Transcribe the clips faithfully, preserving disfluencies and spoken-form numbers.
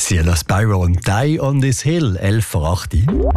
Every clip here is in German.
Sienna Spyro und Die on this Hill, elf vor acht.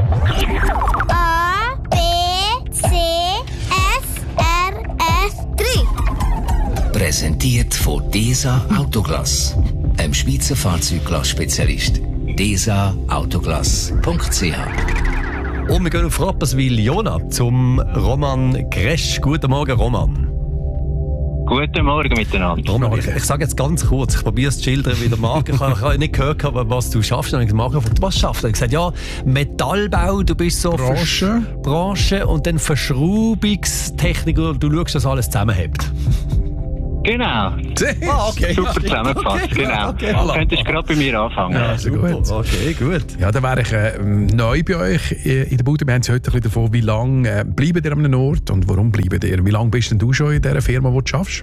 A, B, C, F, R, F, drei. Präsentiert von DESA Autoglass, einem Schweizer Fahrzeugglass-Spezialist. desa autoglass punkt c h. Und wir gehen auf Rapperswil, Jona, zum Roman Gresch. Guten Morgen, Roman. Guten Morgen miteinander. Roman, ich, ich sage jetzt ganz kurz, ich probiere es zu schildern, wie der Marc. Ich habe, ich habe nicht gehört, was du schaffst. Und ich habe gesagt, was schaffst du? Ich habe gesagt, ja, Metallbau, du bist so... Branche. Versch- Branche und dann Verschraubungstechnik, du schaust, dass alles zusammenhält. Genau. Ah, okay. Super zusammengefasst, Okay, genau. okay. Du könntest gerade bei mir anfangen. Ja, also gut. Okay, gut. Ja, dann wäre ich äh, neu bei euch in der Bude. Wir haben es heute ein bisschen davon, wie lange äh, bleibt ihr an einem Ort und warum bleibt ihr? Wie lange bist denn du schon in dieser Firma, die du schaffst?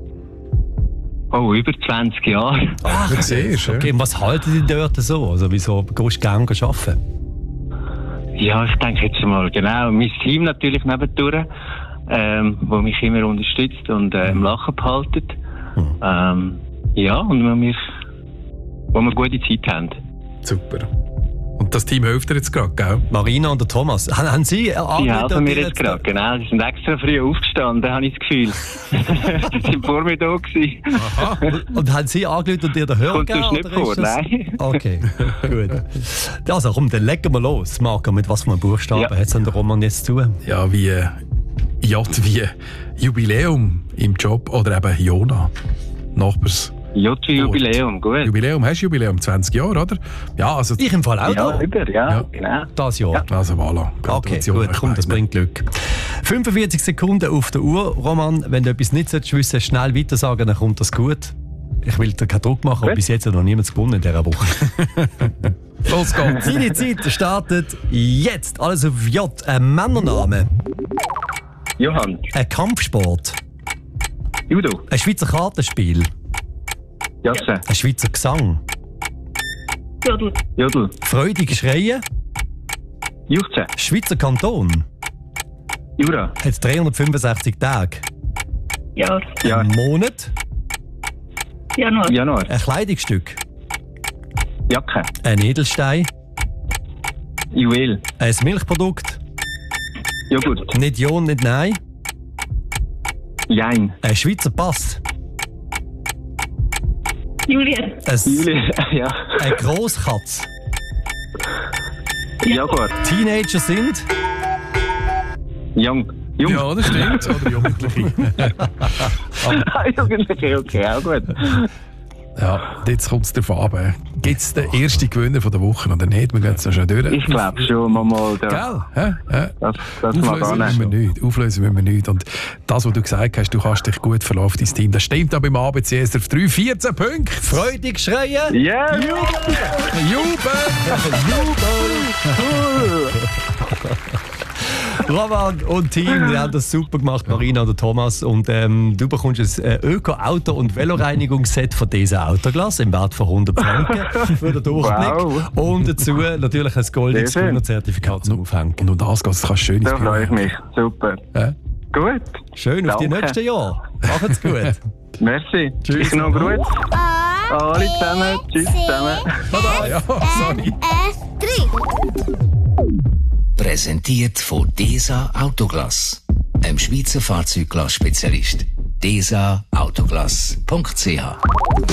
Oh, über zwanzig Jahre. Ach, du siehst, Okay, und was halten die dort so? Also, wieso gehst du gerne arbeiten? Ja, ich denke jetzt mal, genau. Mein Team natürlich nebendurch, ähm, wo mich immer unterstützt und äh, im Lachen behalten. Mhm. Ähm, ja, und wo wir, wo wir gute Zeit haben. Super. Und das Team hilft dir jetzt gerade, gell? Marina und der Thomas, haben, haben Sie Die helfen mir jetzt gerade, genau. Sie sind extra früh aufgestanden, habe ich das Gefühl. Sie sind vor mir da gewesen. Aha. Und, und haben Sie angerufen und dir den Hörer Kommt gegeben? sonst nicht oder ist vor, das- nein. Okay, gut. Also komm, dann legen wir los. Marco, mit was für einem Buchstaben Ja. hat es denn der Roman jetzt zu tun? Ja, wie äh, J wie Jubiläum im Job oder eben Jona. Nachbars. J wie Jubiläum, gut. Jubiläum, hast du Jubiläum? zwanzig Jahre, oder? Ja, also... Ich im Fall auch Ja, da. über, ja, Ja. genau. Das Jahr. Also voilà. Okay, Gratulation, gut, komm, das meine. bringt Glück. fünfundvierzig Sekunden auf der Uhr. Roman, wenn du etwas nicht wissen solltest, schnell weiter sagen, dann kommt das gut. Ich will dir keinen Druck machen, aber Gut. bis jetzt hat noch niemand gewonnen in dieser Woche. Los geht's. Seine Zeit startet jetzt. Alles auf J. Ein Männername, Johann, ein Kampfsport, Judo, ein Schweizer Kartenspiel, Jasse, ein Schweizer Gesang, Jodel, freudig schreien, Juchze, Schweizer Kanton, Jura, hat dreihundertfünfundsechzig Tage, Jahr, Jahr, ein Monat, Januar, Januar, ein Kleidungsstück, Jacke, ein Edelstein, Juwel, ein Milchprodukt, Joghurt, nicht Ja, nicht Nein, Jein, ein Schweizer Pass, Julien, ein, Juli, ja, eine Grosskatze, Jaguar, Teenager sind, Jung, Jung, Ja, das stimmt. Oder Jugendliche. Jugendliche, okay, auch gut. Ja, jetzt kommt es darauf an. Gibt es den ersten Gewinner von der Woche oder nicht? Wir gehen jetzt noch schnell durch. Ich glaube schon, mal, mal da, Gell? Hä? Hä? das, das mal Auflösen müssen wir annehmen. nicht. Auflösen müssen wir nicht. Und das, was du gesagt hast, du kannst dich gut verlassen auf dein Team, das stimmt auch beim A B C S auf drei, vierzehn Punkte. freudig schreien, Ja, Jubel! Roman und Team, die haben das super gemacht, Marina und Thomas. Und ähm, du bekommst ein äh, Öko-Auto- und Veloreinigungsset von DESA Autoglass im Wert von hundert Franken für den Durchblick. Wow. Und dazu natürlich ein goldenes Sehr schön. Zertifikat zum Aufhängen. Und um das geht es, kannst du schön ins da Büro freue ich gehen. mich. Super. Ja? Gut. Schön auf die Danke. nächsten Jahre. Macht's gut. Merci. Tschüss. Ich noch gut. A, Alle zusammen. Tschüss zusammen. Ah, ja, sorry. F, drei. Präsentiert von DESA Autoglass, einem Schweizer Fahrzeugglass-Spezialist. desa autoglass punkt c h.